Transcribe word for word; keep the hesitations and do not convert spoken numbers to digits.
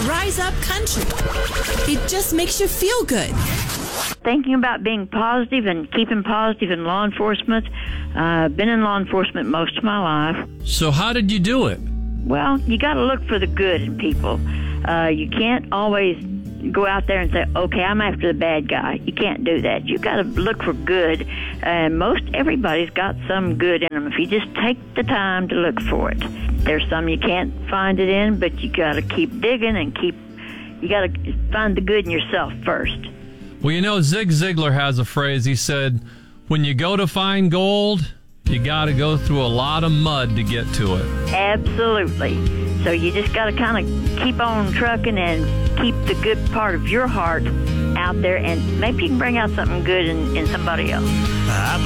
Rise Up Country. It just makes you feel good. Thinking about being positive and keeping positive in law enforcement. I've uh, been in law enforcement most of my life. So how did you do it? Well, you got to look for the good in people. Uh, you can't always go out there and say, okay, I'm after the bad guy. You can't do that. You got to look for good. And most everybody's got some good in them if you just take the time to look for it. There's some you can't find it in, but you got to keep digging and keep, you got to find the good in yourself first. Well, you know, Zig Ziglar has a phrase. He said, when you go to find gold, you got to go through a lot of mud to get to it. Absolutely. So you just got to kind of keep on trucking and keep the good part of your heart out there, and maybe you can bring out something good in, in somebody else.